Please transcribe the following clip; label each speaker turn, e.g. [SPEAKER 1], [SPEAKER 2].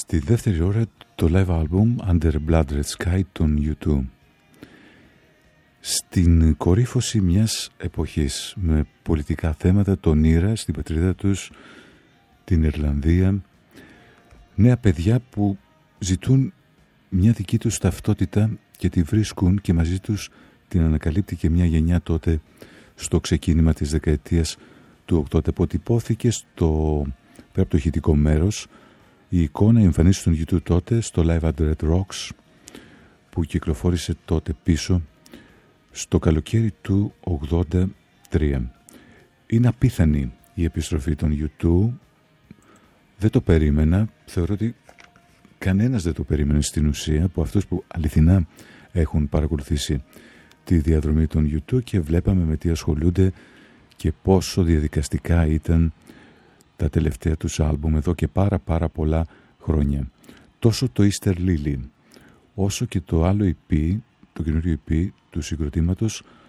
[SPEAKER 1] Στη δεύτερη ώρα το live album Under Blood Red Sky των U2. Στην κορύφωση μιας εποχής με πολιτικά θέματα, τον Ήρα στην πατρίδα τους, την Ιρλανδία, νέα παιδιά που ζητούν μια δική τους ταυτότητα και τη βρίσκουν και μαζί τους την ανακαλύπτει και μια γενιά τότε στο ξεκίνημα της δεκαετίας του 80. Αποτυπώθηκε πέρα από το ηχητικό μέρος η εικόνα εμφανίστηκε των U2 τότε στο Live at Red Rocks που κυκλοφόρησε τότε πίσω στο καλοκαίρι του 83. Είναι απίθανη η επιστροφή των U2. Δεν το περίμενα. Θεωρώ ότι κανένας δεν το περίμενε στην ουσία από αυτούς που αληθινά έχουν παρακολουθήσει τη διαδρομή των U2 και βλέπαμε με τι ασχολούνται και πόσο διαδικαστικά ήταν τα τελευταία τους άλμπουμ εδώ και πάρα πολλά χρόνια. Τόσο το Easter Lily όσο και το άλλο EP, το καινούριο EP του συγκροτήματος